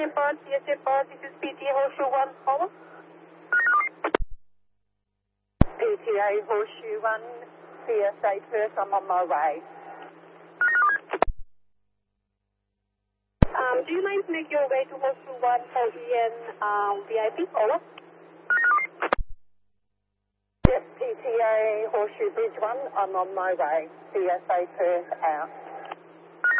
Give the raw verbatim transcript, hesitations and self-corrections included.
ten Bond, C S F Bond, this is P T A Horseshoe one, over. P T A Horseshoe one, C S A Perth, I'm on my way. Um, do you mind to make your way to Horseshoe one for E N um, V I P, over? Yes, P T A Horseshoe Bridge one, I'm on my way. C S A Perth out.